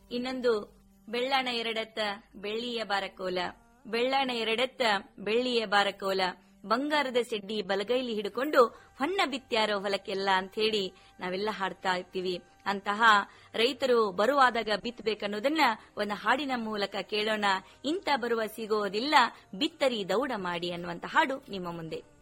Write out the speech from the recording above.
ಇನ್ನೊಂದು ಬೆಳ್ಳಣ ಎರಡೆತ್ತ ಬೆಳ್ಳಿಯ ಬಾರಕೋಲ, ಬೆಳ್ಳಣ ಎರಡೆತ್ತ ಬೆಳ್ಳಿಯ ಬಾರಕೋಲ, ಬಂಗಾರದ ಸೆಡ್ಡಿ ಬಲಗೈಲಿ ಹಿಡ್ಕೊಂಡು ಹೊನ್ನ ಬಿತ್ಯಾರೋ ಹೊಲಕ್ಕೆಲ್ಲ ಅಂತ ಹೇಳಿ ನಾವೆಲ್ಲ ಹಾಡ್ತಾ ಇರ್ತೀವಿ. ಅಂತಹ ರೈತರು ಬರುವಾದಾಗ ಬಿತ್ತಬೇಕನ್ನೋದನ್ನ ಒಂದು ಹಾಡಿನ ಮೂಲಕ ಕೇಳೋಣ. ಇಂಥ ಬರುವ ಸಿಗೋದಿಲ್ಲ, ಬಿತ್ತರಿ ದೌಡ ಮಾಡಿ ಅನ್ನುವಂತ ಹಾಡು ನಿಮ್ಮ ಮುಂದೆ.